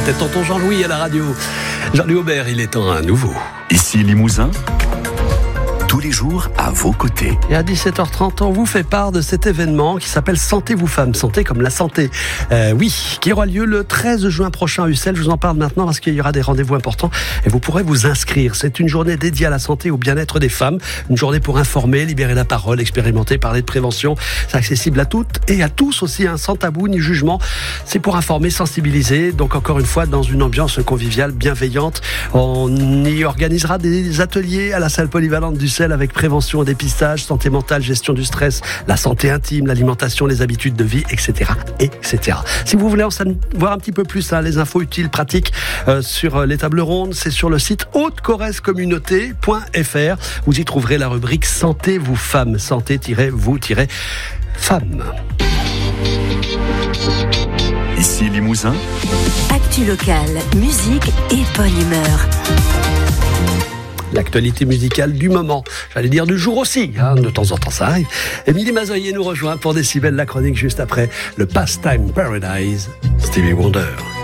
C'était tonton Jean-Louis à la radio. Jean-Louis Aubert, il est un nouveau. Ici Limousin, tous les jours à vos côtés. Et à 17h30, on vous fait part de cet événement qui s'appelle Sentez vous femmes, santé comme la santé. Qui aura lieu le 13 juin prochain à Ussel. Je vous en parle maintenant parce qu'il y aura des rendez-vous importants et vous pourrez vous inscrire. C'est une journée dédiée à la santé et au bien-être des femmes. Une journée pour informer, libérer la parole, expérimenter, parler de prévention. C'est accessible à toutes et à tous aussi, sans tabou ni jugement. C'est pour informer, sensibiliser. Donc encore une fois, dans une ambiance conviviale, bienveillante. On y organisera des ateliers à la salle polyvalente d'Ussel avec prévention et dépistage, santé mentale, gestion du stress, la santé intime, l'alimentation, les habitudes de vie, etc. etc. Si vous voulez en savoir un petit peu plus, les infos utiles, pratiques sur les tables rondes, c'est sur le site haute-corrèze-communauté.fr. Vous y trouverez la rubrique Santé vous femmes, santé-vous-femmes. Ici Limousin, actu locale, musique et bonne humeur. L'actualité musicale du moment, j'allais dire du jour aussi, de temps en temps ça arrive. Émilie Mazoyer nous rejoint pour Décibel, la chronique juste après le Pastime Paradise, Stevie Wonder.